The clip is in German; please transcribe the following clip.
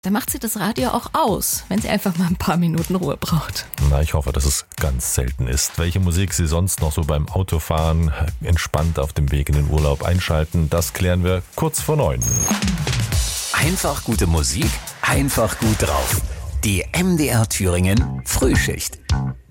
Da macht sie das Radio auch aus, wenn sie einfach mal ein paar Minuten Ruhe braucht. Na, ich hoffe, dass es ganz selten ist. Welche Musik Sie sonst noch so beim Autofahren entspannt auf dem Weg in den Urlaub einschalten, das klären wir kurz vor 9. Einfach gute Musik, einfach gut drauf. Die MDR Thüringen Frühschicht.